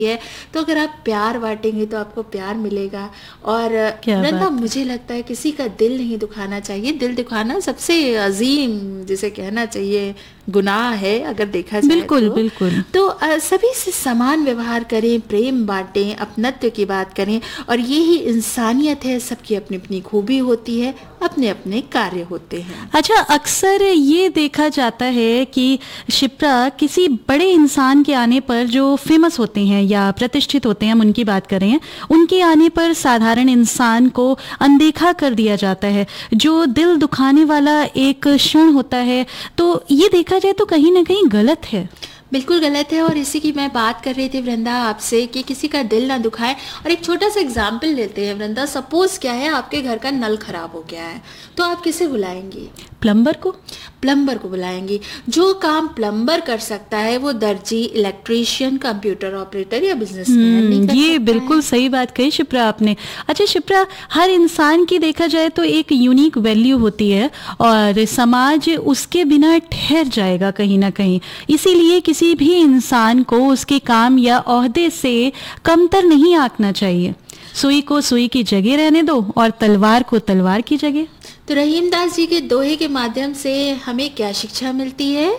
है। तो अगर आप प्यार बांटेंगे तो आपको प्यार मिलेगा। और वृंदा, मुझे लगता है किसी का दिल नहीं दुखाना चाहिए। दिल दुखाना सबसे अजीम जिसे कहना चाहिए गुनाह है, अगर देखा जाए बिल्कुल तो। बिल्कुल। तो सभी से समान व्यवहार करें, प्रेम बांटें, अपनत्व की बात करें, और ये ही इंसानियत है। सबकी अपनी अपनी खूबी होती है, अपने अपने कार्य होते हैं। अच्छा, अक्सर ये देखा जाता है कि शिप्रा, किसी बड़े इंसान के आने पर जो फेमस होते हैं या प्रतिष्ठित होते हैं, हम उनकी बात कर रहे हैं, उनके आने पर साधारण इंसान को अनदेखा कर दिया जाता है, जो दिल दुखाने वाला एक क्षण होता है। तो ये देखा जाए तो कहीं ना कहीं गलत है। बिल्कुल गलत है, और इसी की मैं बात कर रही थी वृंदा आपसे कि किसी का दिल ना दुखाए। और एक छोटा सा एग्जाम्पल लेते हैं वृंदा। सपोज क्या है, आपके घर का नल खराब हो गया है, तो आप किसे बुलाएंगी? प्लम्बर को। प्लम्बर को बुलाएंगी। जो काम प्लम्बर कर सकता है वो दर्जी, इलेक्ट्रीशियन, कंप्यूटर ऑपरेटर या बिजनेसमैन नहीं कर ये सकता बिल्कुल है। सही बात कही शिप्रा आपने। अच्छा शिप्रा, हर इंसान की देखा जाए तो एक यूनिक वैल्यू होती है, और समाज उसके बिना ठहर जाएगा कहीं ना कहीं। इसीलिए किसी भी इंसान को उसके काम या ओहदे से कमतर नहीं आंकना चाहिए। सुई को सुई की जगह रहने दो, और तलवार को तलवार की जगह। तो रहीमदास जी के दोहे के माध्यम से हमें क्या शिक्षा मिलती है?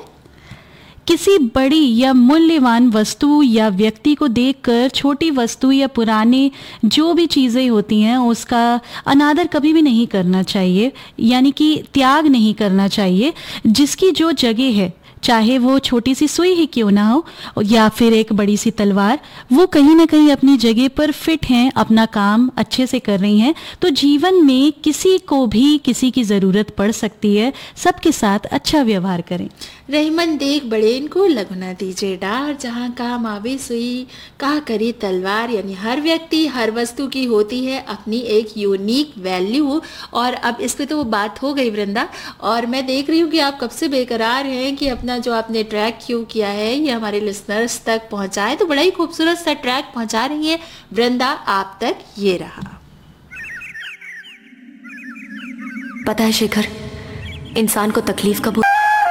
किसी बड़ी या मूल्यवान वस्तु या व्यक्ति को देखकर छोटी वस्तु या पुराने जो भी चीज़ें होती हैं उसका अनादर कभी भी नहीं करना चाहिए, यानी कि त्याग नहीं करना चाहिए। जिसकी जो जगह है, चाहे वो छोटी सी सुई ही क्यों ना हो या फिर एक बड़ी सी तलवार, वो कहीं ना कहीं अपनी जगह पर फिट हैं, अपना काम अच्छे से कर रही हैं। तो जीवन में किसी को भी किसी की ज़रूरत पड़ सकती है, सबके साथ अच्छा व्यवहार करें। रहीमन देख बड़े इनको लगु न दीजिए डार, जहाँ काम आवे सुई कहा करी तलवार। यानी हर व्यक्ति, हर वस्तु की होती है अपनी एक यूनिक वैल्यू। और अब इस पे तो वो बात हो गई वृंदा, और मैं देख रही हूँ कि आप कब से बेकरार हैं कि अपना जो आपने ट्रैक क्यों किया है ये हमारे लिसनर्स तक पहुंचाए। तो बड़ा ही खूबसूरत सा ट्रैक पहुंचा रही है वृंदा आप तक। ये रहा। पता है शेखर, इंसान को तकलीफ कब